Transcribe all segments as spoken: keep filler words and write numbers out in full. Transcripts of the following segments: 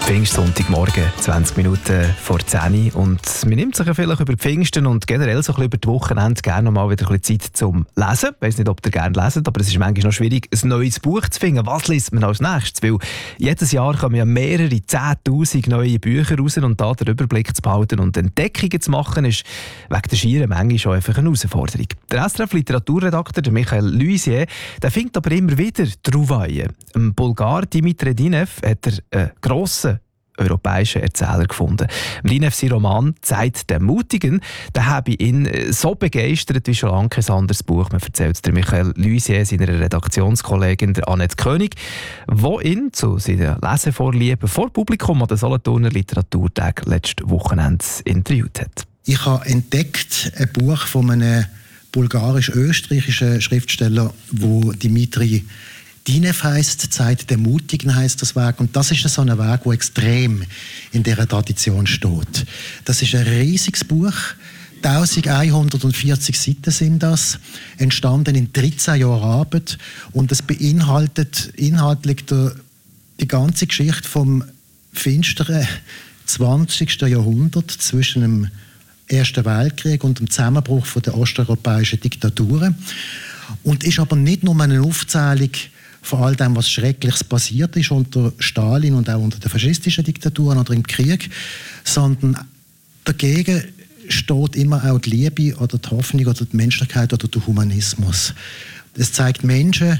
Pfingstsonntagmorgen, zwanzig Minuten vor zehn Uhr. Und man nimmt sich ja vielleicht über die Pfingsten und generell so ein bisschen über die Wochenende gerne noch mal wieder ein bisschen Zeit zum Lesen. Ich weiss nicht, ob ihr gerne leset, aber es ist manchmal noch schwierig, ein neues Buch zu finden. Was liest man als nächstes? Weil jedes Jahr kommen ja mehrere zehntausend neue Bücher raus und da den Überblick zu behalten und Entdeckungen zu machen, ist wegen der schieren Menge schon einfach eine Herausforderung. Der S R F-Literaturredakteur der Michael Luisier, der findet aber immer wieder Trouvailles. Im Bulgar Dimitri Dinev hat er einen grossen europäischen Erzähler gefunden. Dinev, sein Roman «Zeit der Mutigen», der habe ihn so begeistert wie schon lange kein anderes Buch. Man erzählt der Michael Luisier, seiner Redaktionskollegin der Annette König, die ihn zu seiner Lesevorliebe vor Publikum an den Solothurner Literaturtag letztes Wochenende interviewt hat. Ich habe entdeckt ein Buch von einem bulgarisch-österreichischen Schriftsteller, wo Dimitri Dinev heisst, «Zeit der Mutigen» heisst das Werk. Und das ist so ein Werk, das extrem in dieser Tradition steht. Das ist ein riesiges Buch. elfhundertvierzig Seiten sind das, entstanden in dreizehn Jahren Arbeit. Und es beinhaltet inhaltlich der, die ganze Geschichte vom finsteren zwanzigsten Jahrhundert zwischen dem Ersten Weltkrieg und dem Zusammenbruch der osteuropäischen Diktaturen. Und ist aber nicht nur eine Aufzählung von all dem, was Schreckliches passiert ist unter Stalin und auch unter den faschistischen Diktaturen oder im Krieg, sondern dagegen steht immer auch die Liebe oder die Hoffnung oder die Menschlichkeit oder der Humanismus. Es zeigt Menschen,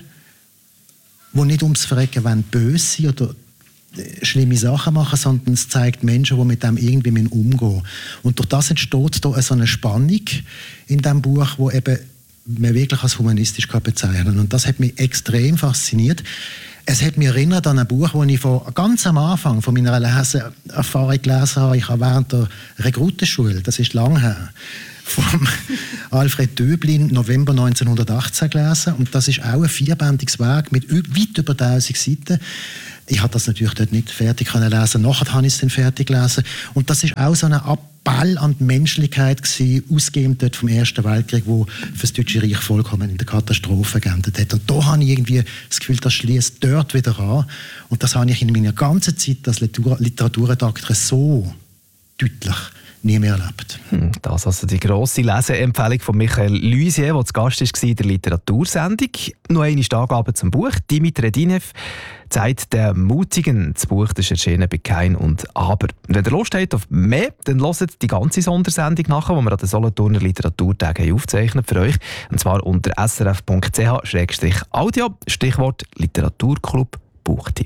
die nicht ums Verrecken wollen, böse sind oder schlimme Sachen machen, sondern es zeigt Menschen, die mit dem irgendwie umgehen müssen. Und durch das entsteht da so eine Spannung in diesem Buch, wo eben man wirklich als humanistisch bezeichnen kann. Und das hat mich extrem fasziniert. Es hat mich erinnert an ein Buch, das ich vor, ganz am Anfang von meiner Leseerfahrung gelesen habe. Ich habe während der Rekrutenschule, das ist lange her, von Alfred Döblin, November neunzehnhundertachtzehn gelesen. Und das ist auch ein vierbändiges Werk mit weit über tausend Seiten. Ich habe das natürlich dort nicht fertig lesen. Nachher habe ich es dann fertig gelesen. Und das ist auch so ein Appell an die Menschlichkeit gewesen, ausgehend dort vom Ersten Weltkrieg, wo für das Deutsche Reich vollkommen in der Katastrophe geendet hat. Und da habe ich irgendwie das Gefühl, das schließt dort wieder an. Und das habe ich in meiner ganzen Zeit als Literaturredakteur so deutlich nie mehr erlebt. Hm, das also die grosse Leseempfehlung von Michael Luisier, der zu Gast war in der Literatursendung. Noch eine Angabe zum Buch. Dimitri Dinev, «Zeit der Mutigen». Das Buch das ist erschienen bei Kein und Aber. Und wenn ihr Lust habt auf mehr, dann hört die ganze Sondersendung nachher, die wir an den Solothurner Literaturtagen aufzeichnen für euch. Und zwar unter s r f punkt c h slash audio, Stichwort Literaturclub Buchtipp.